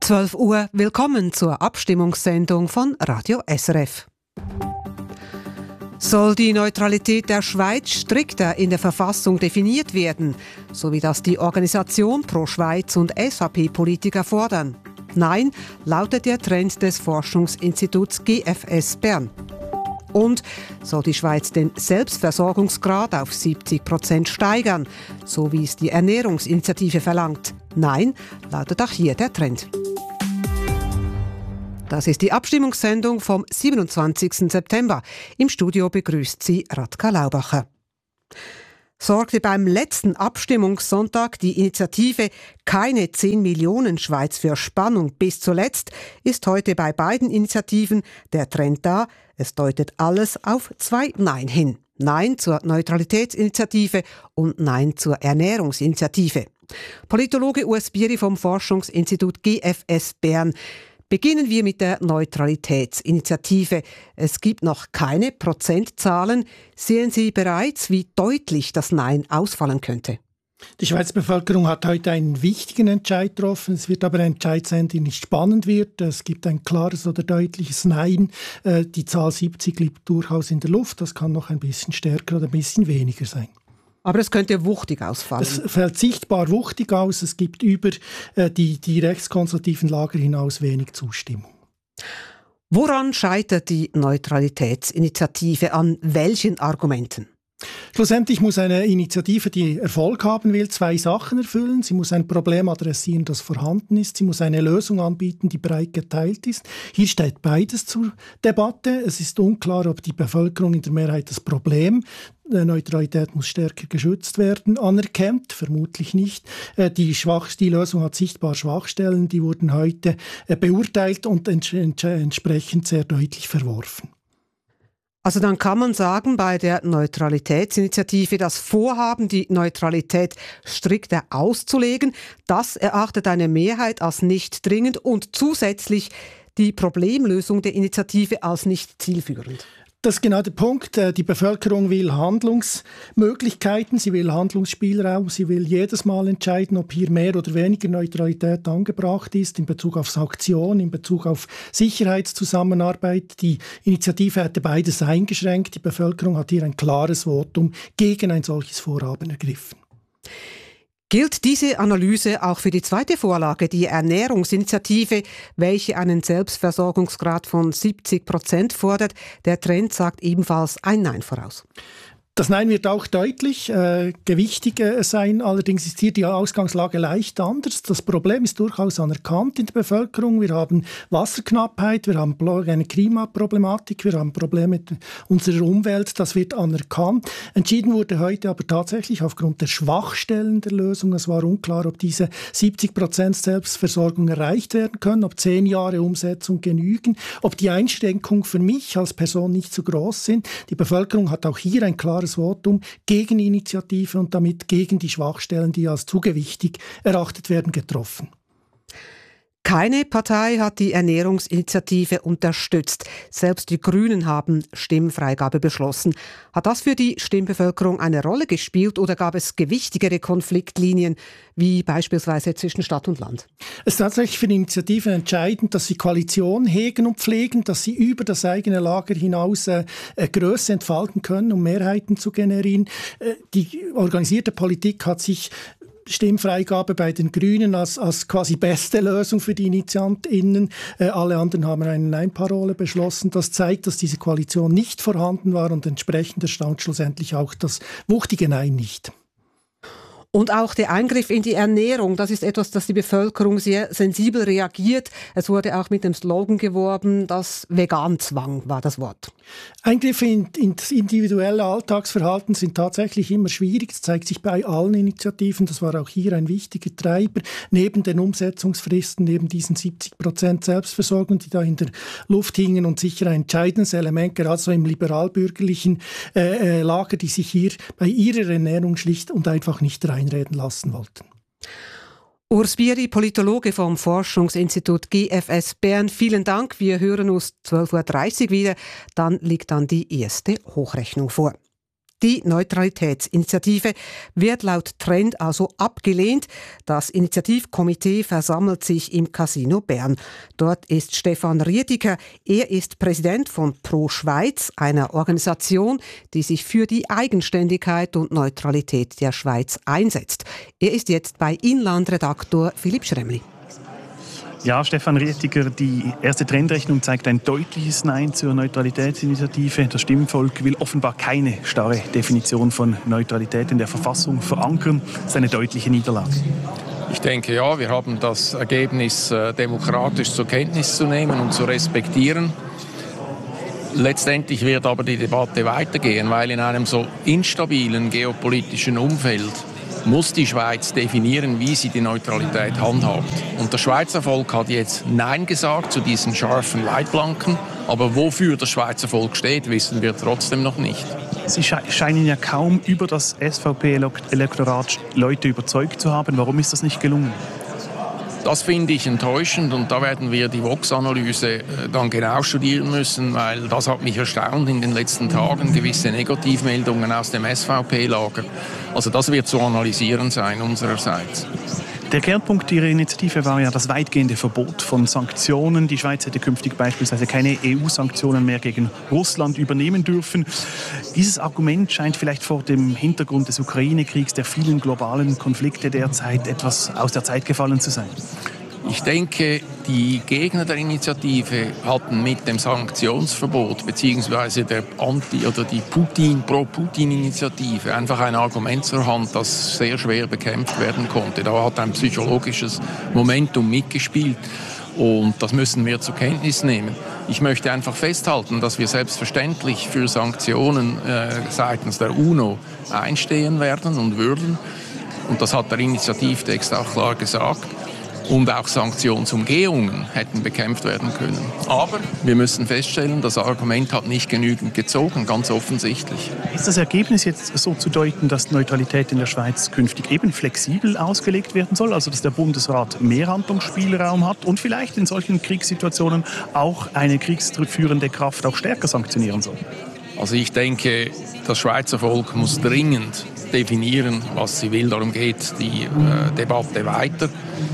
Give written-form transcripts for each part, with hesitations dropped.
12 Uhr, willkommen zur Abstimmungssendung von Radio SRF. Soll die Neutralität der Schweiz strikter in der Verfassung definiert werden, so wie das die Organisation Pro Schweiz und SVP-Politiker fordern? Nein, lautet der Trend des Forschungsinstituts GFS Bern. Und soll die Schweiz den Selbstversorgungsgrad auf 70% steigern, so wie es die Ernährungsinitiative verlangt? Nein, lautet auch hier der Trend. Das ist die Abstimmungssendung vom 27. September. Im Studio begrüßt sie Radka Laubacher. Sorgte beim letzten Abstimmungssonntag die Initiative Keine 10 Millionen Schweiz für Spannung bis zuletzt, ist heute bei beiden Initiativen der Trend da. Es deutet alles auf 2 Nein hin. Nein zur Neutralitätsinitiative und Nein zur Ernährungsinitiative. Politologe Urs Bieri vom Forschungsinstitut GFS Bern. Beginnen wir mit der Neutralitätsinitiative. Es gibt noch keine Prozentzahlen. Sehen Sie bereits, wie deutlich das Nein ausfallen könnte? Die Schweizer Bevölkerung hat heute einen wichtigen Entscheid getroffen. Es wird aber ein Entscheid sein, der nicht spannend wird. Es gibt ein klares oder deutliches Nein. Die Zahl 70 liegt durchaus in der Luft. Das kann noch ein bisschen stärker oder ein bisschen weniger sein. Aber es könnte wuchtig ausfallen. Es fällt sichtbar wuchtig aus. Es gibt über die rechtskonservativen Lager hinaus wenig Zustimmung. Woran scheitert die Neutralitätsinitiative? An welchen Argumenten? Schlussendlich muss eine Initiative, die Erfolg haben will, 2 Sachen erfüllen. Sie muss ein Problem adressieren, das vorhanden ist. Sie muss eine Lösung anbieten, die breit geteilt ist. Hier steht beides zur Debatte. Es ist unklar, ob die Bevölkerung in der Mehrheit das Problem, die Neutralität muss stärker geschützt werden, anerkennt. Vermutlich nicht. Die Lösung hat sichtbar Schwachstellen. Die wurden heute beurteilt und entsprechend sehr deutlich verworfen. Also dann kann man sagen, bei der Neutralitätsinitiative das Vorhaben, die Neutralität strikter auszulegen, das erachtet eine Mehrheit als nicht dringend und zusätzlich die Problemlösung der Initiative als nicht zielführend. Das ist genau der Punkt. Die Bevölkerung will Handlungsmöglichkeiten, sie will Handlungsspielraum, sie will jedes Mal entscheiden, ob hier mehr oder weniger Neutralität angebracht ist in Bezug auf Sanktionen, in Bezug auf Sicherheitszusammenarbeit. Die Initiative hätte beides eingeschränkt. Die Bevölkerung hat hier ein klares Votum gegen ein solches Vorhaben ergriffen. Gilt diese Analyse auch für die zweite Vorlage, die Ernährungsinitiative, welche einen Selbstversorgungsgrad von 70% fordert? Der Trend sagt ebenfalls ein Nein voraus. Das Nein wird auch deutlich gewichtig sein. Allerdings ist hier die Ausgangslage leicht anders. Das Problem ist durchaus anerkannt in der Bevölkerung. Wir haben Wasserknappheit, wir haben eine Klimaproblematik, wir haben Probleme mit unserer Umwelt. Das wird anerkannt. Entschieden wurde heute aber tatsächlich aufgrund der Schwachstellen der Lösung. Es war unklar, ob diese 70% Selbstversorgung erreicht werden können, ob 10 Jahre Umsetzung genügen, ob die Einschränkungen für mich als Person nicht so groß sind. Die Bevölkerung hat auch hier ein klares Votum gegen die Initiative und damit gegen die Schwachstellen, die als zu gewichtig erachtet werden, getroffen. Keine Partei hat die Ernährungsinitiative unterstützt. Selbst die Grünen haben Stimmfreigabe beschlossen. Hat das für die Stimmbevölkerung eine Rolle gespielt oder gab es gewichtigere Konfliktlinien, wie beispielsweise zwischen Stadt und Land? Es ist tatsächlich für die Initiative entscheidend, dass sie Koalition hegen und pflegen, dass sie über das eigene Lager hinaus Größe entfalten können, um Mehrheiten zu generieren. Die organisierte Politik hat sich Stimmfreigabe bei den Grünen als quasi beste Lösung für die InitiantInnen. Alle anderen haben eine Nein-Parole beschlossen. Das zeigt, dass diese Koalition nicht vorhanden war und entsprechend erstaunt schlussendlich auch das wuchtige Nein nicht. Und auch der Eingriff in die Ernährung, das ist etwas, das die Bevölkerung sehr sensibel reagiert. Es wurde auch mit dem Slogan geworben, das Veganzwang war das Wort. Eingriffe ins individuelle Alltagsverhalten sind tatsächlich immer schwierig. Das zeigt sich bei allen Initiativen. Das war auch hier ein wichtiger Treiber. Neben den Umsetzungsfristen, neben diesen 70% Selbstversorgung, die da in der Luft hingen und sicher ein entscheidendes Element, gerade so im liberal-bürgerlichen Lager, die sich hier bei ihrer Ernährung schlicht und einfach nicht reinreden lassen wollten. Urs Bieri, Politologe vom Forschungsinstitut GFS Bern. Vielen Dank. Wir hören uns 12.30 Uhr wieder. Dann liegt dann die erste Hochrechnung vor. Die Neutralitätsinitiative wird laut Trend also abgelehnt. Das Initiativkomitee versammelt sich im Casino Bern. Dort ist Stefan Riediger. Er ist Präsident von Pro Schweiz, einer Organisation, die sich für die Eigenständigkeit und Neutralität der Schweiz einsetzt. Er ist jetzt bei Inlandredaktor Philipp Schremli. Ja, Stefan Rietiger, die erste Trendrechnung zeigt ein deutliches Nein zur Neutralitätsinitiative. Das Stimmvolk will offenbar keine starre Definition von Neutralität in der Verfassung verankern. Das ist eine deutliche Niederlage. Ich denke, ja, wir haben das Ergebnis demokratisch zur Kenntnis zu nehmen und zu respektieren. Letztendlich wird aber die Debatte weitergehen, weil in einem so instabilen geopolitischen Umfeld muss die Schweiz definieren, wie sie die Neutralität handhabt. Und das Schweizer Volk hat jetzt Nein gesagt zu diesen scharfen Leitplanken. Aber wofür das Schweizer Volk steht, wissen wir trotzdem noch nicht. Sie scheinen ja kaum über das SVP-Elektorat Leute überzeugt zu haben. Warum ist das nicht gelungen? Das finde ich enttäuschend und da werden wir die Vox-Analyse dann genau studieren müssen, weil das hat mich erstaunt in den letzten Tagen, gewisse Negativmeldungen aus dem SVP-Lager. Also das wird zu analysieren sein unsererseits. Der Kernpunkt Ihrer Initiative war ja das weitgehende Verbot von Sanktionen. Die Schweiz hätte künftig beispielsweise keine EU-Sanktionen mehr gegen Russland übernehmen dürfen. Dieses Argument scheint vielleicht vor dem Hintergrund des Ukraine-Kriegs, der vielen globalen Konflikte derzeit etwas aus der Zeit gefallen zu sein. Ich denke, die Gegner der Initiative hatten mit dem Sanktionsverbot bzw. der die Pro-Putin-Initiative einfach ein Argument zur Hand, das sehr schwer bekämpft werden konnte. Da hat ein psychologisches Momentum mitgespielt und das müssen wir zur Kenntnis nehmen. Ich möchte einfach festhalten, dass wir selbstverständlich für Sanktionen seitens der UNO einstehen werden und würden. Und das hat der Initiativtext auch klar gesagt. Und auch Sanktionsumgehungen hätten bekämpft werden können. Aber wir müssen feststellen, das Argument hat nicht genügend gezogen, ganz offensichtlich. Ist das Ergebnis jetzt so zu deuten, dass Neutralität in der Schweiz künftig eben flexibel ausgelegt werden soll? Also dass der Bundesrat mehr Handlungsspielraum hat und vielleicht in solchen Kriegssituationen auch eine kriegsführende Kraft auch stärker sanktionieren soll? Also ich denke, das Schweizer Volk muss dringend definieren, was sie will. Darum geht die Debatte weiter.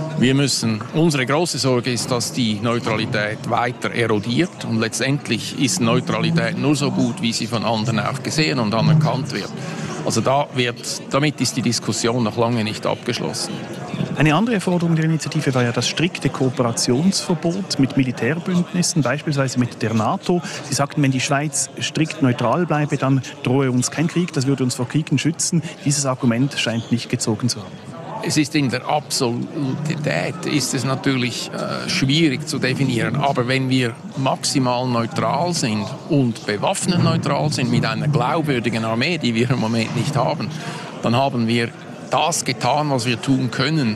Unsere große Sorge ist, dass die Neutralität weiter erodiert und letztendlich ist Neutralität nur so gut, wie sie von anderen auch gesehen und anerkannt wird. Also damit ist die Diskussion noch lange nicht abgeschlossen. Eine andere Forderung der Initiative war ja das strikte Kooperationsverbot mit Militärbündnissen, beispielsweise mit der NATO. Sie sagten, wenn die Schweiz strikt neutral bleibe, dann drohe uns kein Krieg, das würde uns vor Kriegen schützen. Dieses Argument scheint nicht gezogen zu haben. Es ist in der Absolutität ist es natürlich schwierig zu definieren. Aber wenn wir maximal neutral sind und bewaffnet neutral sind mit einer glaubwürdigen Armee, die wir im Moment nicht haben, dann haben wir das getan, was wir tun können,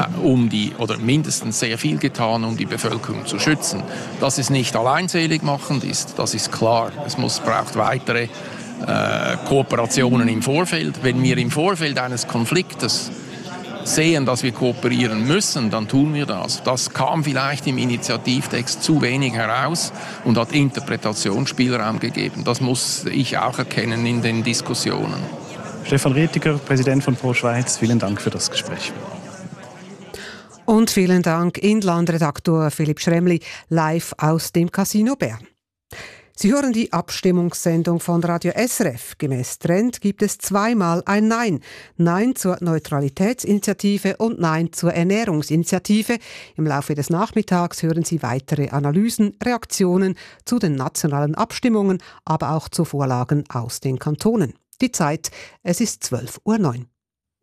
oder mindestens sehr viel getan, um die Bevölkerung zu schützen. Dass es nicht alleinselig machend ist, das ist klar. Es braucht weitere Kooperationen im Vorfeld. Wenn wir im Vorfeld eines Konfliktes sehen, dass wir kooperieren müssen, dann tun wir das. Das kam vielleicht im Initiativtext zu wenig heraus und hat Interpretationsspielraum gegeben. Das muss ich auch erkennen in den Diskussionen. Stefan Rietiger, Präsident von Pro Schweiz, vielen Dank für das Gespräch. Und vielen Dank, Inlandredaktor Philipp Schremli, live aus dem Casino Bern. Sie hören die Abstimmungssendung von Radio SRF. Gemäss Trend gibt es zweimal ein Nein. Nein zur Neutralitätsinitiative und Nein zur Ernährungsinitiative. Im Laufe des Nachmittags hören Sie weitere Analysen, Reaktionen zu den nationalen Abstimmungen, aber auch zu Vorlagen aus den Kantonen. Die Zeit, es ist 12:09 Uhr.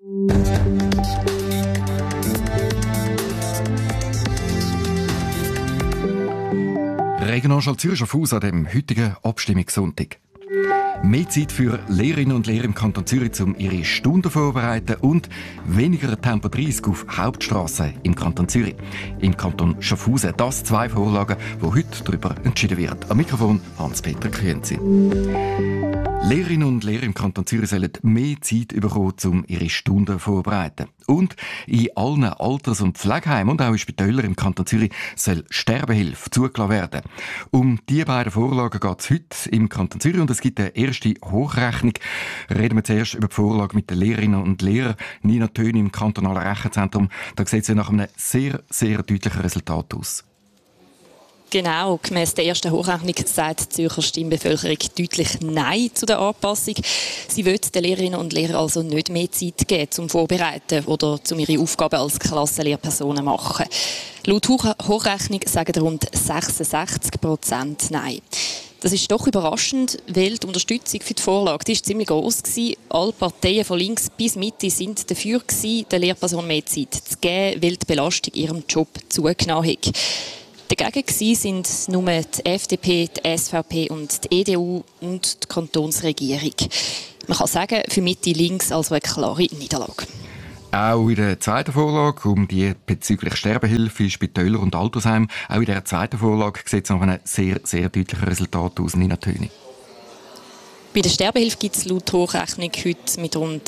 Regionalschau Zürich auf Haus an dem heutigen Abstimmungssonntag. Mehr Zeit für Lehrerinnen und Lehrer im Kanton Zürich, um ihre Stunden vorzubereiten und weniger Tempo 30 auf Hauptstrassen im Kanton Zürich. Im Kanton Schaffhausen. Das 2 Vorlagen, die heute darüber entschieden werden. Am Mikrofon Hans-Peter Kühnzi. Lehrerinnen und Lehrer im Kanton Zürich sollen mehr Zeit bekommen, um ihre Stunden vorzubereiten. Und in allen Alters- und Pflegeheimen und auch in Spitälern im Kanton Zürich soll Sterbehilfe zugelassen werden. Um diese beiden Vorlagen geht es heute im Kanton Zürich und es gibt eine erste erste Hochrechnung. Reden wir zuerst über die Vorlage mit den Lehrerinnen und Lehrern. Nina Töni im kantonalen Rechenzentrum. Da sieht es ja nach einem sehr, sehr deutlichen Resultat aus. Genau, gemäss der ersten Hochrechnung sagt die Zürcher Stimmbevölkerung deutlich Nein zu der Anpassung. Sie will den Lehrerinnen und Lehrern also nicht mehr Zeit geben zum Vorbereiten oder um ihre Aufgaben als Klassenlehrpersonen zu machen. Laut Hochrechnung sagen rund 66% Nein. Das ist doch überraschend, weil die Unterstützung für die Vorlage die ist ziemlich gross war. Alle Parteien von links bis Mitte sind dafür gewesen, der Lehrperson mehr Zeit zu geben, weil die Belastung ihrem Job zugenommen hat. Dagegen waren nur die FDP, die SVP und die EDU und die Kantonsregierung. Man kann sagen, für Mitte-Links also eine klare Niederlage. Auch in der zweiten Vorlage, um die bezüglich Sterbehilfe, Spitäler und Altersheim, auch in der zweiten Vorlage sieht es nach einem sehr, sehr deutlichen Resultat aus, Nina Töni. Bei der Sterbehilfe gibt es laut Hochrechnung heute mit rund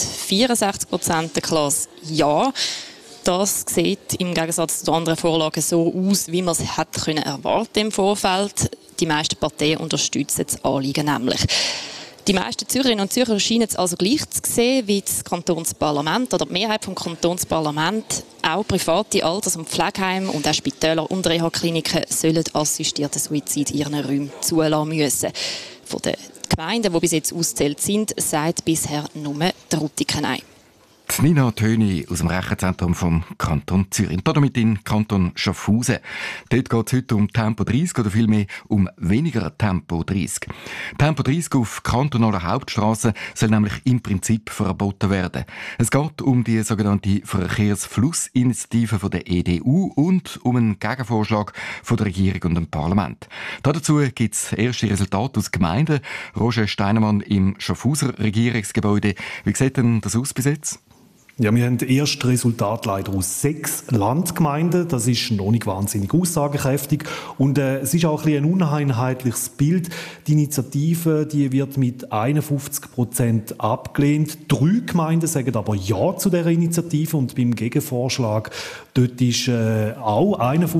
64% der Klasse Ja. Das sieht im Gegensatz zu anderen Vorlagen so aus, wie man es hätte erwarten im Vorfeld. Die meisten Parteien unterstützen das Anliegen nämlich. Die meisten Zürcherinnen und Zürcher scheinen es also gleich zu sehen wie das Kantonsparlament oder die Mehrheit des Kantonsparlaments. Auch private Alters- und Pflegeheime und auch Spitäler und Reha-Kliniken sollen assistierten Suizid in ihren Räumen zulassen müssen. Von den Gemeinden, die bis jetzt ausgezählt sind, sagt bisher nur der Rutiken Nein. Die Nina Töni aus dem Rechenzentrum vom Kanton Zürich. Und damit in Kanton Schaffhausen. Dort geht es heute um Tempo 30 oder vielmehr um weniger Tempo 30. Tempo 30 auf kantonalen Hauptstrassen soll nämlich im Prinzip verboten werden. Es geht um die sogenannte Verkehrsflussinitiative von der EDU und um einen Gegenvorschlag von der Regierung und dem Parlament. Dazu gibt es erste Resultate aus Gemeinden. Roger Steinemann im Schaffhauser Regierungsgebäude. Wie sieht denn das aus bis jetzt? Ja, wir haben erste Resultate leider aus 6 Landgemeinden. Das ist noch nicht wahnsinnig aussagekräftig. Und es ist auch ein bisschen ein uneinheitliches Bild. Die Initiative die wird mit 51% abgelehnt. 3 Gemeinden sagen aber Ja zu dieser Initiative. Und beim Gegenvorschlag, dort ist auch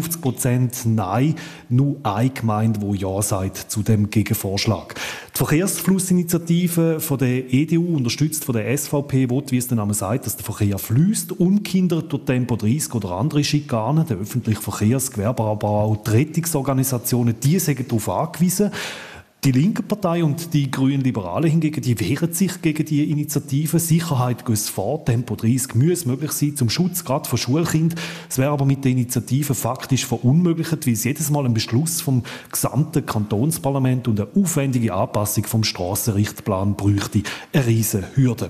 51% Nein. Nur eine Gemeinde, die Ja sagt zu dem Gegenvorschlag. Die Verkehrsflussinitiative von der EDU, unterstützt von der SVP, will, wie es der Name sagt, dass der Verkehr fließt, ungehindert durch Tempo 30 oder andere Schikanen. Der öffentliche Verkehrsgewerbe, aber auch die Rettungsorganisationen, die sind darauf angewiesen. Die linke Partei und die grünen Liberalen hingegen, die wehren sich gegen die Initiative. Sicherheit geht vor, Tempo 30 muss möglich sein zum Schutz gerade von Schulkindern. Es wäre aber mit der Initiative faktisch verunmöglicht, weil es jedes Mal einen Beschluss vom gesamten Kantonsparlament und eine aufwendige Anpassung vom Strassenrichtplan bräuchte. Eine riesige Hürde.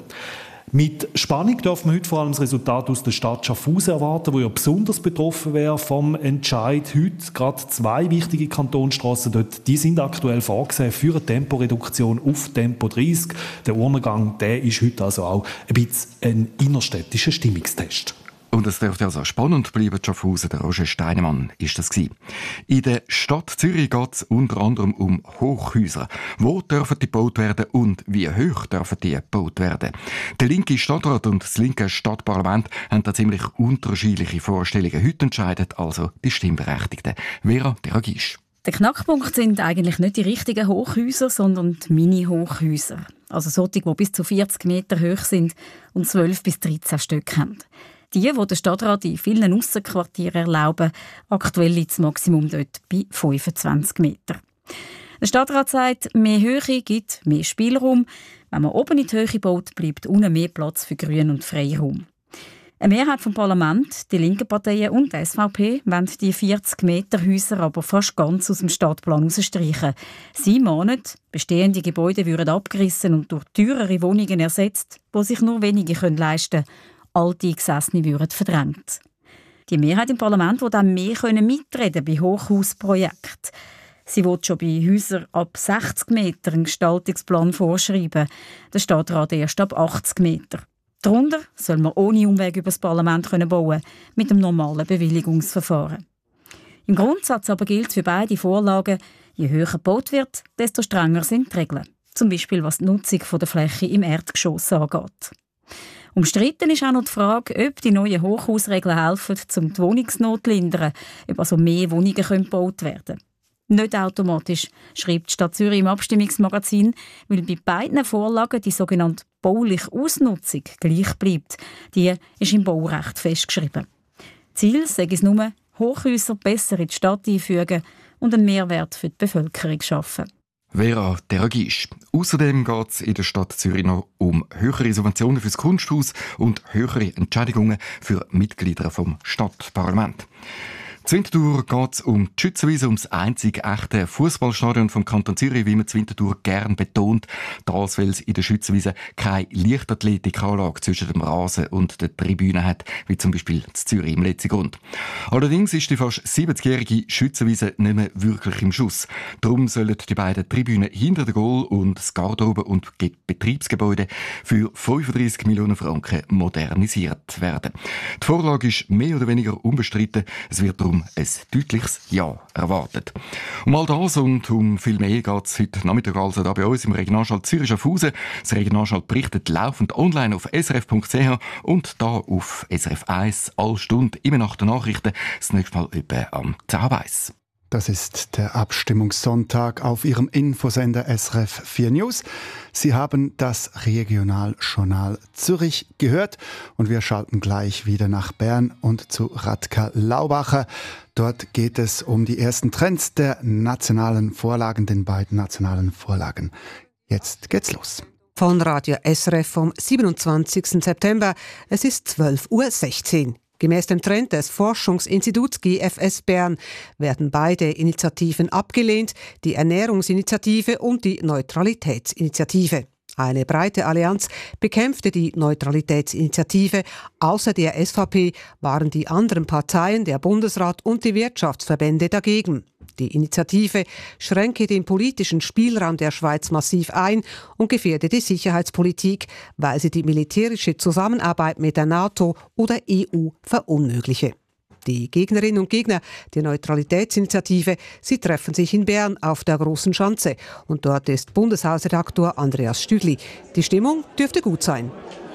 Mit Spannung dürfen wir heute vor allem das Resultat aus der Stadt Schaffhausen erwarten, wo ja besonders betroffen wäre vom Entscheid. Heute gerade 2 wichtige Kantonsstrassen dort, die sind aktuell vorgesehen für eine Temporeduktion auf Tempo 30. Der Urnergang, der ist heute also auch ein bisschen ein innerstädtischer Stimmungstest. Und es dürfte also spannend bleiben, Schaffhausen. Der Roger Steinemann ist das gewesen. In der Stadt Zürich geht es unter anderem um Hochhäuser. Wo dürfen die gebaut werden und wie hoch dürfen die gebaut werden? Der linke Stadtrat und das linke Stadtparlament haben da ziemlich unterschiedliche Vorstellungen. Heute entscheiden also die Stimmberechtigten. Vera Deragisch. Der Knackpunkt sind eigentlich nicht die richtigen Hochhäuser, sondern die Mini-Hochhäuser. Also solche, die bis zu 40 Meter hoch sind und 12 bis 13 Stück haben. Die der Stadtrat in vielen Aussenquartieren erlauben, aktuell liegt das Maximum dort bei 25 Metern. Der Stadtrat sagt, mehr Höhe gibt mehr Spielraum. Wenn man oben in die Höhe baut, bleibt unten mehr Platz für Grün- und Freiraum. Eine Mehrheit vom Parlament, die linken Parteien und die SVP, wollen die 40 Meter Häuser aber fast ganz aus dem Stadtplan herausstreichen. Sie mahnen, bestehende Gebäude würden abgerissen und durch teurere Wohnungen ersetzt, die sich nur wenige leisten können. Alte Gesessene würden verdrängt. Die Mehrheit im Parlament will auch mehr mitreden bei Hochhausprojekten. Sie will schon bei Häusern ab 60 Meter einen Gestaltungsplan vorschreiben. Der Stadtrat erst ab 80 Meter. Darunter soll man ohne Umweg über das Parlament bauen mit dem normalen Bewilligungsverfahren. Im Grundsatz aber gilt für beide Vorlagen, je höher gebaut wird, desto strenger sind die Regeln. Zum Beispiel was die Nutzung der Fläche im Erdgeschoss angeht. Umstritten ist auch noch die Frage, ob die neuen Hochhausregeln helfen, um die Wohnungsnot zu lindern, ob also mehr Wohnungen gebaut werden können. Nicht automatisch, schreibt die Stadt Zürich im Abstimmungsmagazin, weil bei beiden Vorlagen die sogenannte bauliche Ausnutzung gleich bleibt. Die ist im Baurecht festgeschrieben. Ziel sei es nur, Hochhäuser besser in die Stadt einfügen und einen Mehrwert für die Bevölkerung schaffen. Vera Deragisch. Außerdem geht es in der Stadt Zürich noch um höhere Subventionen für das Kunsthaus und höhere Entschädigungen für Mitglieder vom Stadtparlament. Zu Winterthur geht es um die Schützenwiese, um das einzige echte Fußballstadion vom Kanton Zürich, wie man zu Winterthur gern betont. Das, weil es in der Schützenwiese keine Leichtathletikanlage zwischen dem Rasen und der Tribüne hat, wie zum Beispiel in Zürich im Letzigrund. Allerdings ist die fast 70-jährige Schützenwiese nicht mehr wirklich im Schuss. Darum sollen die beiden Tribünen hinter der Goal und das Garderobe- und Betriebsgebäude für 35 Millionen Franken modernisiert werden. Die Vorlage ist mehr oder weniger unbestritten. Es wird darum ein deutliches Ja erwartet. Um all das und um viel mehr geht es heute Nachmittag also da bei uns im Regionalschall Zürich Schaffhausen. Das Regionalschall berichtet laufend online auf srf.ch und da auf SRF 1 alle Stunde, immer nach den Nachrichten. Das nächste Mal etwa am 10:01. Das ist der Abstimmungssonntag auf Ihrem Infosender SRF 4 News. Sie haben das Regionaljournal Zürich gehört und wir schalten gleich wieder nach Bern und zu Radka Laubacher. Dort geht es um die ersten Trends der nationalen Vorlagen, den beiden nationalen Vorlagen. Jetzt geht's los. Von Radio SRF vom 27. September. Es ist 12:16 Uhr. Gemäß dem Trend des Forschungsinstituts GFS Bern werden beide Initiativen abgelehnt, die Ernährungsinitiative und die Neutralitätsinitiative. Eine breite Allianz bekämpfte die Neutralitätsinitiative. Außer der SVP waren die anderen Parteien, der Bundesrat und die Wirtschaftsverbände dagegen. Die Initiative schränke den politischen Spielraum der Schweiz massiv ein und gefährde die Sicherheitspolitik, weil sie die militärische Zusammenarbeit mit der NATO oder EU verunmögliche. Die Gegnerinnen und Gegner der Neutralitätsinitiative, sie treffen sich in Bern auf der Großen Schanze. Und dort ist Bundeshausredaktor Andreas Stügli. Die Stimmung dürfte gut sein.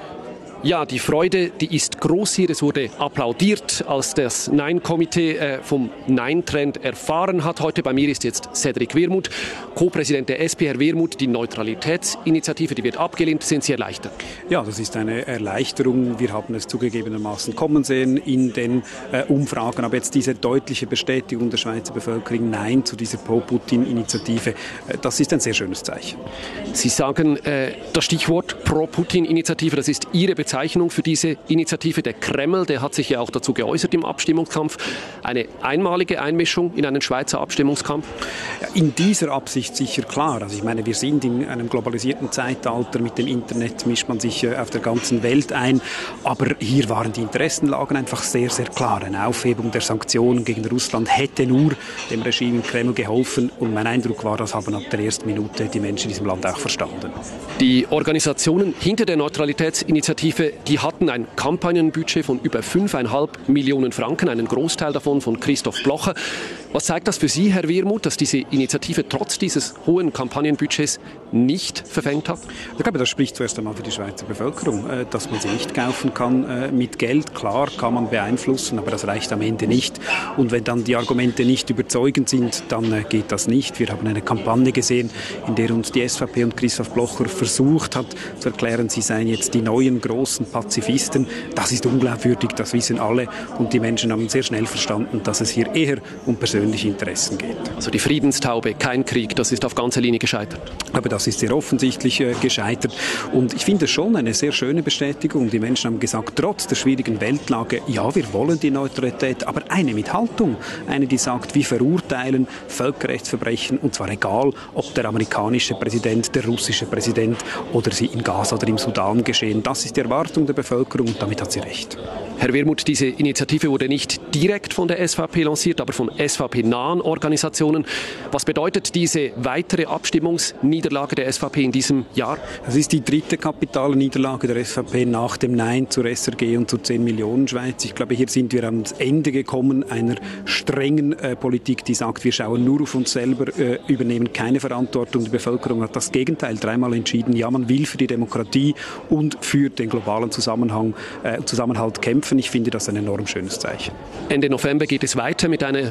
Ja, die Freude, die ist groß hier. Es wurde applaudiert, als das Nein-Komitee vom Nein-Trend erfahren hat. Heute bei mir ist jetzt Cedric Wirmuth, Co-Präsident der SP. Herr Wirmuth, die Neutralitätsinitiative, die wird abgelehnt. Sind Sie erleichtert? Ja, das ist eine Erleichterung. Wir haben es zugegebenermaßen kommen sehen in den Umfragen. Aber jetzt diese deutliche Bestätigung der Schweizer Bevölkerung, Nein zu dieser Pro-Putin-Initiative, das ist ein sehr schönes Zeichen. Sie sagen das Stichwort Pro-Putin-Initiative, das ist Ihre Bezeichnung für diese Initiative. Der Kreml, der hat sich ja auch dazu geäußert im Abstimmungskampf. Eine einmalige Einmischung in einen Schweizer Abstimmungskampf? In dieser Absicht sicher klar. Also ich meine, wir sind in einem globalisierten Zeitalter. Mit dem Internet mischt man sich auf der ganzen Welt ein. Aber hier waren die Interessenlagen einfach sehr, sehr klar. Eine Aufhebung der Sanktionen gegen Russland hätte nur dem Regime im Kreml geholfen. Und mein Eindruck war, das haben ab der ersten Minute die Menschen in diesem Land auch verstanden. Die Organisationen hinter der Neutralitätsinitiative, die hatten ein Kampagnenbudget von über 5,5 Millionen Franken, einen Großteil davon von Christoph Blocher. Was zeigt das für Sie, Herr Wirmuth, dass diese Initiative trotz dieses hohen Kampagnenbudgets nicht verfängt hat? Ich glaube, das spricht zuerst einmal für die Schweizer Bevölkerung, dass man sie nicht kaufen kann mit Geld. Klar kann man beeinflussen, aber das reicht am Ende nicht. Und wenn dann die Argumente nicht überzeugend sind, dann geht das nicht. Wir haben eine Kampagne gesehen, in der uns die SVP und Christoph Blocher versucht hat zu erklären, sie seien jetzt die neuen großen Pazifisten. Das ist unglaubwürdig, das wissen alle. Und die Menschen haben sehr schnell verstanden, dass es hier eher um persönliche Interessen geht. Also die Friedenstaube, kein Krieg, das ist auf ganzer Linie gescheitert. Aber das ist sehr offensichtlich gescheitert. Und ich finde es schon eine sehr schöne Bestätigung. Die Menschen haben gesagt, trotz der schwierigen Weltlage, ja, wir wollen die Neutralität, aber eine mit Haltung. Eine, die sagt, wir verurteilen Völkerrechtsverbrechen, und zwar egal, ob der amerikanische Präsident, der russische Präsident oder sie in Gaza oder im Sudan geschehen. Das ist die Erwartung der Bevölkerung und damit hat sie recht. Herr Wirmuth, diese Initiative wurde nicht direkt von der SVP lanciert, aber von SVP-nahen Organisationen. Was bedeutet diese weitere Abstimmungsniederlage der SVP in diesem Jahr? Das ist die dritte kapitale Niederlage der SVP nach dem Nein zur SRG und zur 10 Millionen Schweiz. Ich glaube, hier sind wir ans Ende gekommen einer strengen Politik, die sagt, wir schauen nur auf uns selber, übernehmen keine Verantwortung. Die Bevölkerung hat das Gegenteil dreimal entschieden. Ja, man will für die Demokratie und für den globalen Zusammenhalt kämpfen. Ich finde das ein enorm schönes Zeichen. Ende November geht es weiter mit einer Vorlage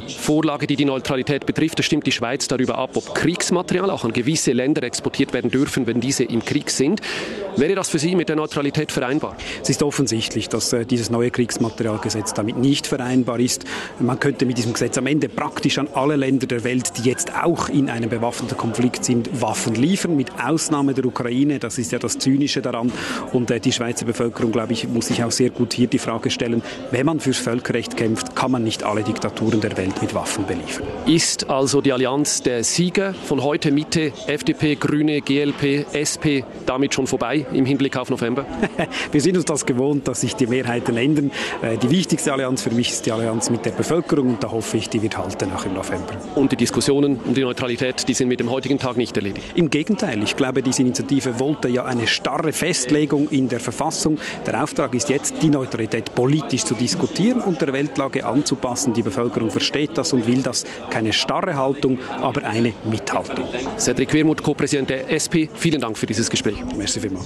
Auflage, die die Neutralität betrifft. Da stimmt die Schweiz darüber ab, ob Kriegsmaterial auch an gewisse Länder exportiert werden dürfen, wenn diese im Krieg sind. Wäre das für Sie mit der Neutralität vereinbar? Es ist offensichtlich, dass dieses neue Kriegsmaterialgesetz damit nicht vereinbar ist. Man könnte mit diesem Gesetz am Ende praktisch an alle Länder der Welt, die jetzt auch in einem bewaffneten Konflikt sind, Waffen liefern, mit Ausnahme der Ukraine. Das ist ja das Zynische daran. Und die Schweizer Bevölkerung, glaube ich, muss sich auch sehr gut hier die Frage stellen, wenn man fürs Völkerrecht kämpft, kann man nicht alle Diktaturen der Welt mit Waffen beliefern. Ist also die Allianz der Sieger von heute Mitte, FDP, Grüne, GLP, SP damit schon vorbei im Hinblick auf November? Wir sind uns das gewohnt, dass sich die Mehrheiten ändern. Die wichtigste Allianz für mich ist die Allianz mit der Bevölkerung und da hoffe ich, die wird halten auch im November. Und die Diskussionen um die Neutralität, die sind mit dem heutigen Tag nicht erledigt? Im Gegenteil, ich glaube, diese Initiative wollte ja eine starre Festlegung in der Verfassung. Der Auftrag ist jetzt, die Neutralität politisch zu diskutieren und der Weltlage anzupassen. Die Bevölkerung versteht das und will das. Keine starre Haltung, aber eine Mithaltung. Cedric Wermuth, Co-Präsident der SP, vielen Dank für dieses Gespräch. Merci vielmals.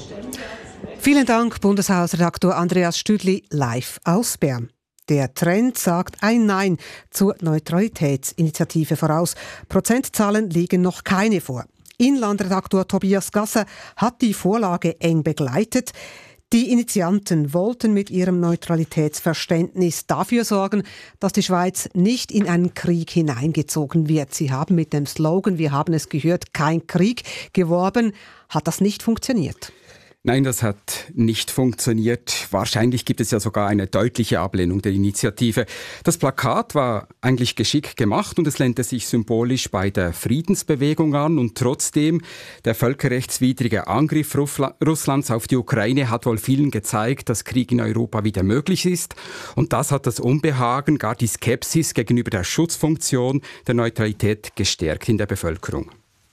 Vielen Dank, Bundeshausredaktor Andreas Stüdli, live aus Bern. Der Trend sagt ein Nein zur Neutralitätsinitiative voraus. Prozentzahlen liegen noch keine vor. Inlandredaktor Tobias Gasser hat die Vorlage eng begleitet. Die Initianten wollten mit ihrem Neutralitätsverständnis dafür sorgen, dass die Schweiz nicht in einen Krieg hineingezogen wird. Sie haben mit dem Slogan, wir haben es gehört, kein Krieg geworben. Hat das nicht funktioniert? Nein, das hat nicht funktioniert. Wahrscheinlich gibt es ja sogar eine deutliche Ablehnung der Initiative. Das Plakat war eigentlich geschickt gemacht und es lehnte sich symbolisch bei der Friedensbewegung an. Und trotzdem, der völkerrechtswidrige Angriff Russlands auf die Ukraine hat wohl vielen gezeigt, dass Krieg in Europa wieder möglich ist. Und das hat das Unbehagen, gar die Skepsis gegenüber der Schutzfunktion der Neutralität gestärkt in der Bevölkerung.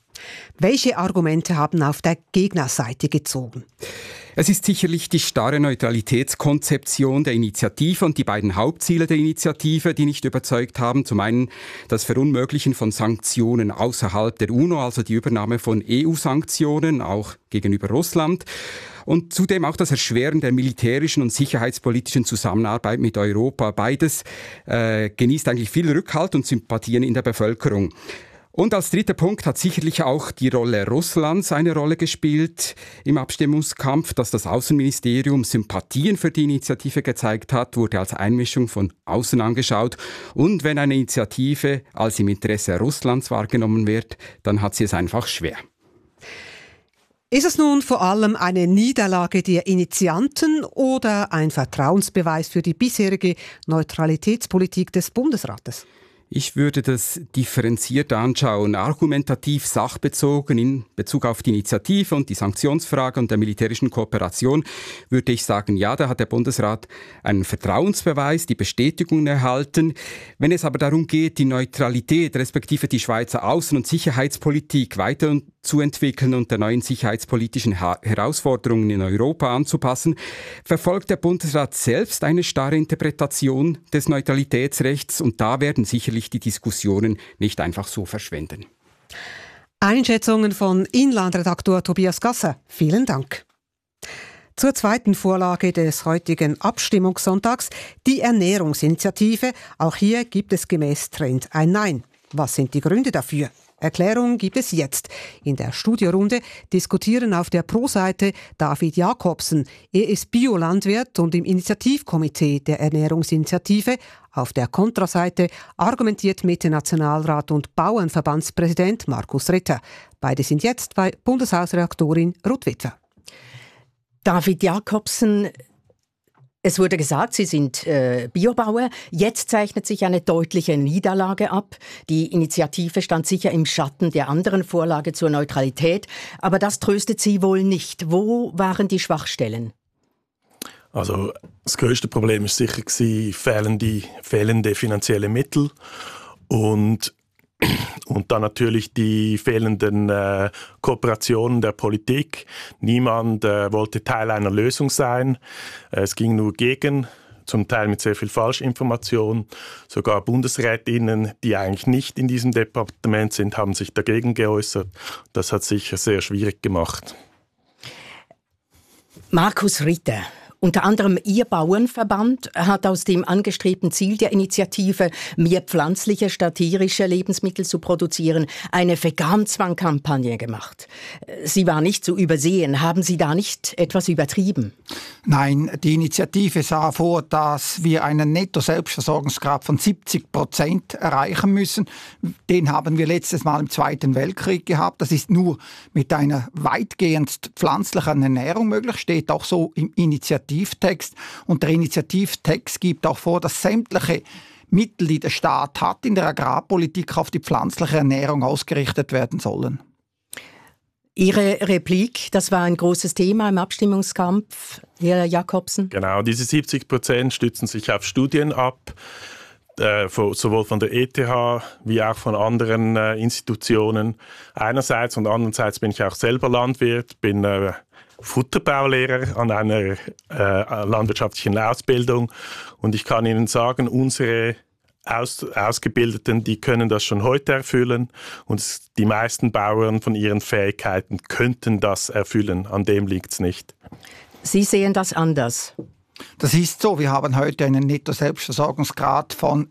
Welche Argumente haben auf der Gegnerseite gezogen? Es ist sicherlich die starre Neutralitätskonzeption der Initiative und die beiden Hauptziele der Initiative, die nicht überzeugt haben. Zum einen das Verunmöglichen von Sanktionen außerhalb der UNO, also die Übernahme von EU-Sanktionen, auch gegenüber Russland. Und zudem auch das Erschweren der militärischen und sicherheitspolitischen Zusammenarbeit mit Europa. Beides genießt eigentlich viel Rückhalt und Sympathien in der Bevölkerung. Und als dritter Punkt hat sicherlich auch die Rolle Russlands eine Rolle gespielt im Abstimmungskampf. Dass das Außenministerium Sympathien für die Initiative gezeigt hat, wurde als Einmischung von außen angeschaut. Und wenn eine Initiative als im Interesse Russlands wahrgenommen wird, dann hat sie es einfach schwer. Ist es nun vor allem eine Niederlage der Initianten oder ein Vertrauensbeweis für die bisherige Neutralitätspolitik des Bundesrates? Ich würde das differenziert anschauen, argumentativ sachbezogen in Bezug auf die Initiative und die Sanktionsfrage und der militärischen Kooperation, würde ich sagen, ja, da hat der Bundesrat einen Vertrauensbeweis, die Bestätigung erhalten. Wenn es aber darum geht, die Neutralität respektive die Schweizer Außen- und Sicherheitspolitik weiterzuentwickeln und der neuen sicherheitspolitischen Herausforderungen in Europa anzupassen, verfolgt der Bundesrat selbst eine starre Interpretation des Neutralitätsrechts und da werden sicherlich die Diskussionen nicht einfach so verschwenden. Einschätzungen von Inlandredaktor Tobias Gasser. Vielen Dank. Zur zweiten Vorlage des heutigen Abstimmungssonntags, die Ernährungsinitiative. Auch hier gibt es gemäß Trend ein Nein. Was sind die Gründe dafür? Erklärung gibt es jetzt. In der Studiorunde diskutieren auf der Pro-Seite David Jakobsen. Er ist Biolandwirt und im Initiativkomitee der Ernährungsinitiative. Auf der Kontraseite argumentiert Mitte-Nationalrat und Bauernverbandspräsident Markus Ritter. Beide sind jetzt bei Bundeshausredaktorin Ruth Witwer. David Jakobsen, es wurde gesagt, Sie sind Biobauer. Jetzt zeichnet sich eine deutliche Niederlage ab. Die Initiative stand sicher im Schatten der anderen Vorlage zur Neutralität. Aber das tröstet Sie wohl nicht. Wo waren die Schwachstellen? Also das grösste Problem war sicher fehlende finanzielle Mittel und dann natürlich die fehlenden Kooperationen der Politik. Niemand wollte Teil einer Lösung sein. Es ging nur gegen, zum Teil mit sehr viel Falschinformation. Sogar Bundesrätinnen, die eigentlich nicht in diesem Departement sind, haben sich dagegen geäußert. Das hat sicher sehr schwierig gemacht. Markus Ritter, Unter anderem Ihr Bauernverband hat aus dem angestrebten Ziel der Initiative, mehr pflanzliche statt tierische Lebensmittel zu produzieren, eine Vegan-Zwang-Kampagne gemacht. Sie war nicht zu übersehen. Haben Sie da nicht etwas übertrieben? Nein, die Initiative sah vor, dass wir einen Netto-Selbstversorgungsgrad von 70% erreichen müssen. Den haben wir letztes Mal im Zweiten Weltkrieg gehabt. Das ist nur mit einer weitgehend pflanzlichen Ernährung möglich, steht auch so im Initiativtext. Und der Initiativtext gibt auch vor, dass sämtliche Mittel, die der Staat hat, in der Agrarpolitik auf die pflanzliche Ernährung ausgerichtet werden sollen. Ihre Replik, das war ein großes Thema im Abstimmungskampf, Herr Jacobsen. Genau, diese 70% stützen sich auf Studien ab, sowohl von der ETH wie auch von anderen Institutionen. Einerseits und andererseits bin ich auch selber Landwirt, bin Futterbaulehrer an einer landwirtschaftlichen Ausbildung und ich kann Ihnen sagen, unsere Ausgebildeten, die können das schon heute erfüllen und die meisten Bauern von ihren Fähigkeiten könnten das erfüllen. An dem liegt es nicht. Sie sehen das anders. Das ist so. Wir haben heute einen Netto-Selbstversorgungsgrad von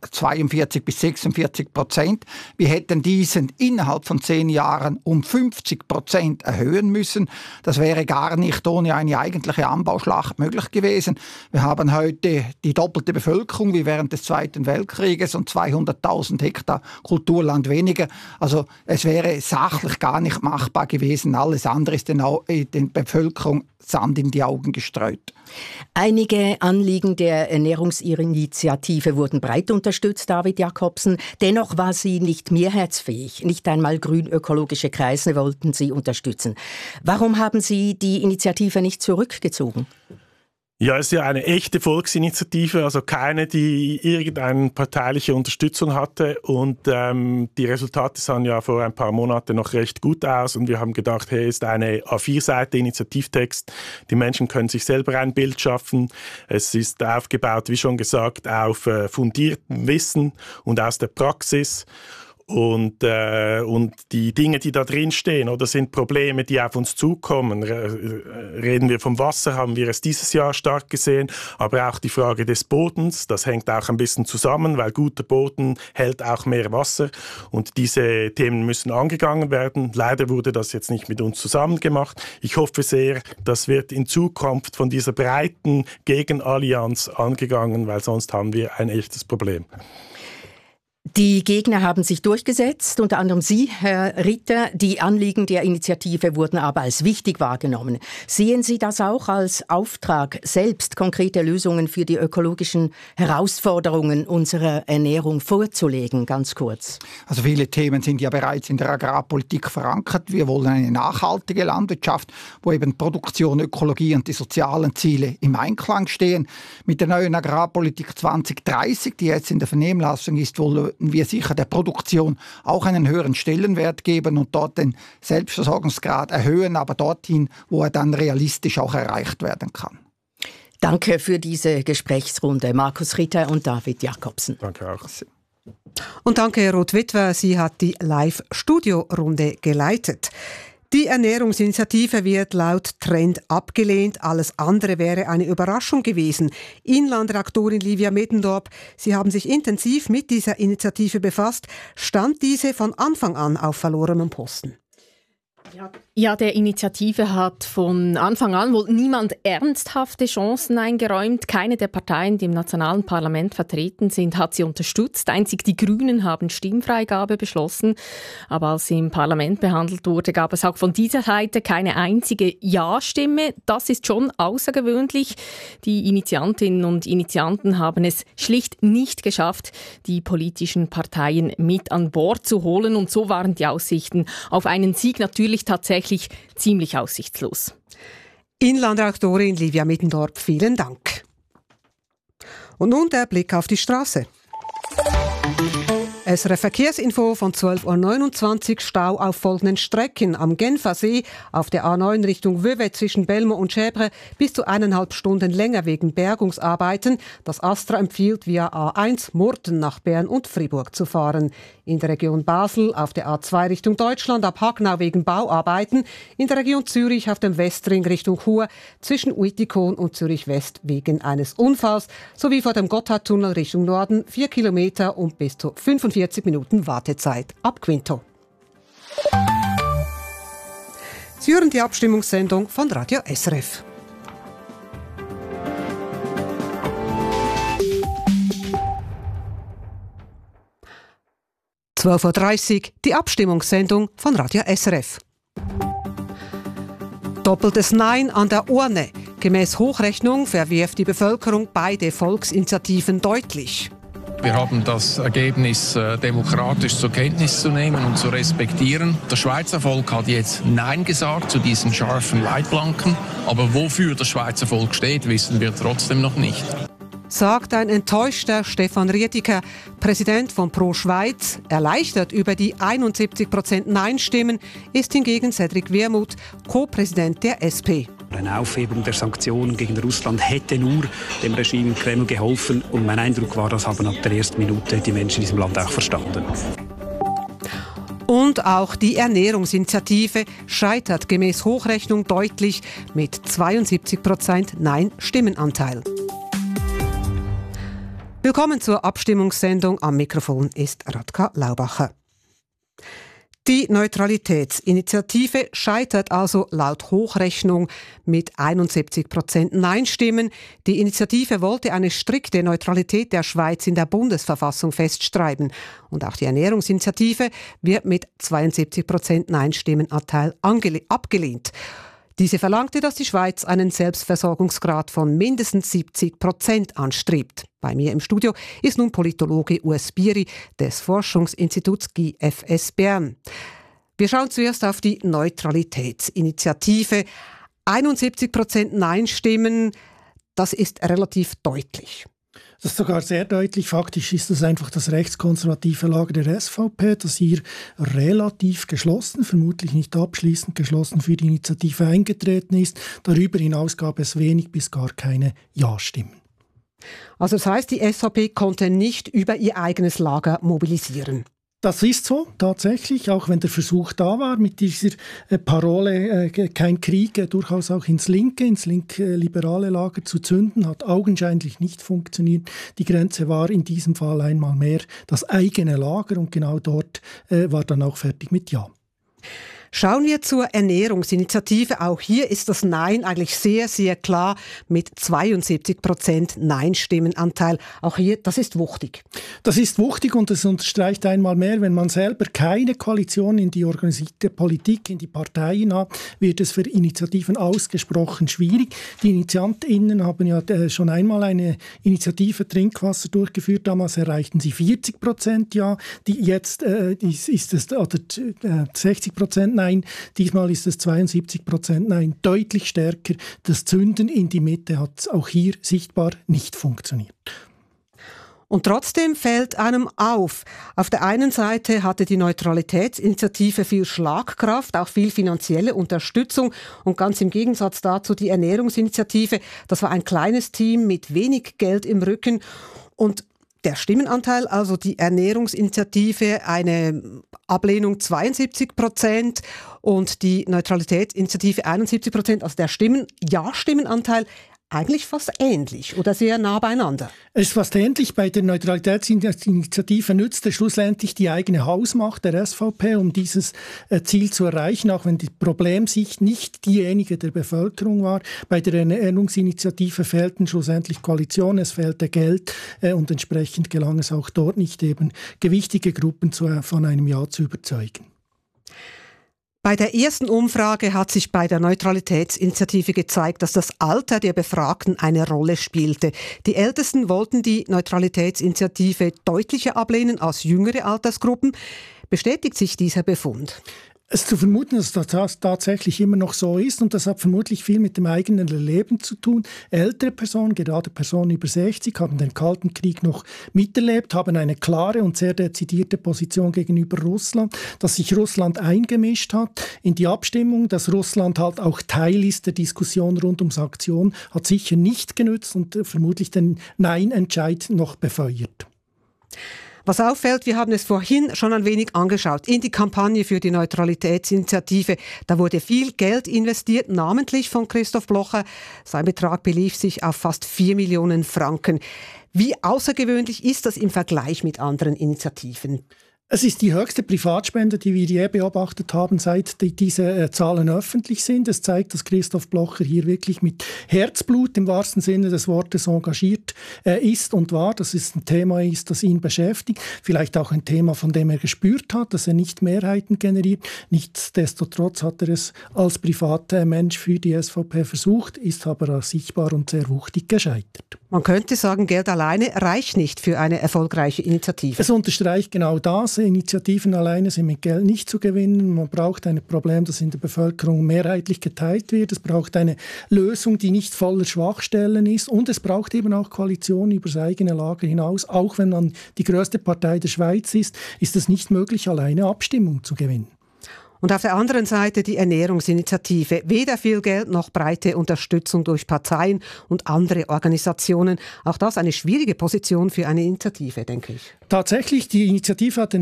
42-46%. Wir hätten diesen innerhalb von 10 Jahren um 50% erhöhen müssen. Das wäre gar nicht ohne eine eigentliche Anbauschlacht möglich gewesen. Wir haben heute die doppelte Bevölkerung wie während des Zweiten Weltkrieges und 200.000 Hektar Kulturland weniger. Also es wäre sachlich gar nicht machbar gewesen. Alles andere ist den Bevölkerung Sand in die Augen gestreut. Einige Anliegen der Ernährungsinitiative wurden breit unterstützt, David Jacobsen. Dennoch war sie nicht mehrheitsfähig. Nicht einmal grün-ökologische Kreise wollten sie unterstützen. Warum haben Sie die Initiative nicht zurückgezogen? Ja, es ist ja eine echte Volksinitiative, also keine, die irgendeine parteiliche Unterstützung hatte. Und die Resultate sahen ja vor ein paar Monaten noch recht gut aus. Und wir haben gedacht, hey, ist eine A4-Seite Initiativtext. Die Menschen können sich selber ein Bild schaffen. Es ist aufgebaut, wie schon gesagt, auf fundiertem Wissen und aus der Praxis. Und die Dinge, die da drin stehen, oder sind Probleme, die auf uns zukommen. Reden wir vom Wasser, haben wir es dieses Jahr stark gesehen, aber auch die Frage des Bodens, das hängt auch ein bisschen zusammen, weil guter Boden hält auch mehr Wasser und diese Themen müssen angegangen werden. Leider wurde das jetzt nicht mit uns zusammen gemacht. Ich hoffe sehr, das wird in Zukunft von dieser breiten Gegenallianz angegangen, weil sonst haben wir ein echtes Problem. Die Gegner haben sich durchgesetzt, unter anderem Sie, Herr Ritter. Die Anliegen der Initiative wurden aber als wichtig wahrgenommen. Sehen Sie das auch als Auftrag, selbst konkrete Lösungen für die ökologischen Herausforderungen unserer Ernährung vorzulegen? Ganz kurz. Also viele Themen sind ja bereits in der Agrarpolitik verankert. Wir wollen eine nachhaltige Landwirtschaft, wo eben Produktion, Ökologie und die sozialen Ziele im Einklang stehen. Mit der neuen Agrarpolitik 2030, die jetzt in der Vernehmlassung ist, wollen wir sicher der Produktion auch einen höheren Stellenwert geben und dort den Selbstversorgungsgrad erhöhen, aber dorthin, wo er dann realistisch auch erreicht werden kann. Danke für diese Gesprächsrunde, Markus Ritter und David Jacobsen. Danke auch. Und danke, Ruth Witwer, sie hat die Live-Studio-Runde geleitet. Die Ernährungsinitiative wird laut Trend abgelehnt. Alles andere wäre eine Überraschung gewesen. Inlandredaktorin Livia Middendorp, Sie haben sich intensiv mit dieser Initiative befasst. Stand diese von Anfang an auf verlorenem Posten? Ja, der Initiative hat von Anfang an wohl niemand ernsthafte Chancen eingeräumt. Keine der Parteien, die im nationalen Parlament vertreten sind, hat sie unterstützt. Einzig die Grünen haben Stimmfreigabe beschlossen. Aber als sie im Parlament behandelt wurde, gab es auch von dieser Seite keine einzige Ja-Stimme. Das ist schon außergewöhnlich. Die Initiantinnen und Initianten haben es schlicht nicht geschafft, die politischen Parteien mit an Bord zu holen. Und so waren die Aussichten auf einen Sieg natürlich tatsächlich ziemlich aussichtslos. Inlandredaktorin Livia Middendorp, vielen Dank. Und nun der Blick auf die Straße. SRF Verkehrsinfo von 12.29 Uhr. Stau auf folgenden Strecken. Am Genfer See auf der A9 Richtung Vevey zwischen Belmo und Schäbre bis zu 1,5 Stunden länger wegen Bergungsarbeiten. Das Astra empfiehlt via A1 Murten nach Bern und Fribourg zu fahren. In der Region Basel auf der A2 Richtung Deutschland ab Hagnau wegen Bauarbeiten. In der Region Zürich auf dem Westring Richtung Chur zwischen Uitikon und Zürich West wegen eines Unfalls. Sowie vor dem Gotthardtunnel Richtung Norden 4 Kilometer und bis zu 45 Minuten Wartezeit ab Quinto. Sie hören die Abstimmungssendung von Radio SRF. (12:30 Uhr) die Abstimmungssendung von Radio SRF. Doppeltes Nein an der Urne. Gemäß Hochrechnung verwirft die Bevölkerung beide Volksinitiativen deutlich. Wir haben das Ergebnis demokratisch zur Kenntnis zu nehmen und zu respektieren. Das Schweizer Volk hat jetzt Nein gesagt zu diesen scharfen Leitplanken. Aber wofür das Schweizer Volk steht, wissen wir trotzdem noch nicht. Sagt ein enttäuschter Stefan Riediker, Präsident von Pro Schweiz. Erleichtert über die 71% Nein-Stimmen ist hingegen Cedric Wermuth, Co-Präsident der SP. Eine Aufhebung der Sanktionen gegen Russland hätte nur dem Regime im Kreml geholfen. Und mein Eindruck war, das haben ab der ersten Minute die Menschen in diesem Land auch verstanden. Und auch die Ernährungsinitiative scheitert gemäß Hochrechnung deutlich mit 72% Nein-Stimmenanteil. Willkommen zur Abstimmungssendung. Am Mikrofon ist Radka Laubacher. Die Neutralitätsinitiative scheitert also laut Hochrechnung mit 71% Nein-Stimmen. Die Initiative wollte eine strikte Neutralität der Schweiz in der Bundesverfassung festschreiben. Und auch die Ernährungsinitiative wird mit 72% Nein-Stimmenanteil abgelehnt. Diese verlangte, dass die Schweiz einen Selbstversorgungsgrad von mindestens 70% anstrebt. Bei mir im Studio ist nun Politologe Urs Bieri des Forschungsinstituts GFS Bern. Wir schauen zuerst auf die Neutralitätsinitiative. 71% Nein-Stimmen, das ist relativ deutlich. Das ist sogar sehr deutlich. Faktisch ist das einfach das rechtskonservative Lager der SVP, das hier relativ geschlossen, vermutlich nicht abschließend geschlossen für die Initiative eingetreten ist. Darüber hinaus gab es wenig bis gar keine Ja-Stimmen. Also das heißt, die SVP konnte nicht über ihr eigenes Lager mobilisieren. Das ist so, tatsächlich, auch wenn der Versuch da war, mit dieser Parole kein Krieg durchaus auch ins linke-liberale Lager zu zünden, hat augenscheinlich nicht funktioniert. Die Grenze war in diesem Fall einmal mehr das eigene Lager und genau dort war dann auch fertig mit Ja. Schauen wir zur Ernährungsinitiative. Auch hier ist das Nein eigentlich sehr, sehr klar mit 72% Nein-Stimmenanteil. Auch hier, das ist wuchtig. Das ist wuchtig und es unterstreicht einmal mehr, wenn man selber keine Koalition in die organisierte Politik, in die Parteien hat, wird es für Initiativen ausgesprochen schwierig. Die InitiantInnen haben ja schon einmal eine Initiative Trinkwasser durchgeführt. Damals erreichten sie 40% Ja. Jetzt ist es 60% Nein. Diesmal ist es 72% Nein. Deutlich stärker. Das Zünden in die Mitte hat auch hier sichtbar nicht funktioniert. Und trotzdem fällt einem auf. Auf der einen Seite hatte die Neutralitätsinitiative viel Schlagkraft, auch viel finanzielle Unterstützung und ganz im Gegensatz dazu die Ernährungsinitiative. Das war ein kleines Team mit wenig Geld im Rücken und der Stimmenanteil, also die Ernährungsinitiative, eine Ablehnung 72% und die Neutralitätsinitiative 71%, also der Ja-Stimmenanteil eigentlich fast ähnlich oder sehr nah beieinander. Es ist fast ähnlich. Bei der Neutralitätsinitiative nützte schlussendlich die eigene Hausmacht der SVP, um dieses Ziel zu erreichen, auch wenn die Problemsicht nicht diejenige der Bevölkerung war. Bei der Ernährungsinitiative fehlten schlussendlich Koalitionen, es fehlte Geld und entsprechend gelang es auch dort nicht, eben gewichtige Gruppen von einem Ja zu überzeugen. Bei der ersten Umfrage hat sich bei der Neutralitätsinitiative gezeigt, dass das Alter der Befragten eine Rolle spielte. Die Ältesten wollten die Neutralitätsinitiative deutlicher ablehnen als jüngere Altersgruppen. Bestätigt sich dieser Befund? Es ist zu vermuten, dass das tatsächlich immer noch so ist und das hat vermutlich viel mit dem eigenen Leben zu tun. Ältere Personen, gerade Personen über 60, haben den Kalten Krieg noch miterlebt, haben eine klare und sehr dezidierte Position gegenüber Russland, dass sich Russland eingemischt hat in die Abstimmung, dass Russland halt auch Teil ist der Diskussion rund um Sanktionen, hat sicher nicht genützt und vermutlich den Nein-Entscheid noch befeuert. Was auffällt, wir haben es vorhin schon ein wenig angeschaut, in die Kampagne für die Neutralitätsinitiative. Da wurde viel Geld investiert, namentlich von Christoph Blocher. Sein Betrag belief sich auf fast 4 Millionen Franken. Wie außergewöhnlich ist das im Vergleich mit anderen Initiativen? Es ist die höchste Privatspende, die wir je beobachtet haben, seit diese Zahlen öffentlich sind. Es zeigt, dass Christoph Blocher hier wirklich mit Herzblut im wahrsten Sinne des Wortes engagiert ist und war. Dass es ein Thema ist, das ihn beschäftigt. Vielleicht auch ein Thema, von dem er gespürt hat, dass er nicht Mehrheiten generiert. Nichtsdestotrotz hat er es als privater Mensch für die SVP versucht, ist aber sichtbar und sehr wuchtig gescheitert. Man könnte sagen, Geld alleine reicht nicht für eine erfolgreiche Initiative. Es unterstreicht genau das. Initiativen alleine sind mit Geld nicht zu gewinnen. Man braucht ein Problem, das in der Bevölkerung mehrheitlich geteilt wird. Es braucht eine Lösung, die nicht voller Schwachstellen ist. Und es braucht eben auch Koalitionen über das eigene Lager hinaus. Auch wenn man die größte Partei der Schweiz ist es nicht möglich, alleine Abstimmung zu gewinnen. Und auf der anderen Seite die Ernährungsinitiative. Weder viel Geld noch breite Unterstützung durch Parteien und andere Organisationen. Auch das eine schwierige Position für eine Initiative, denke ich. Tatsächlich, die Initiative hat den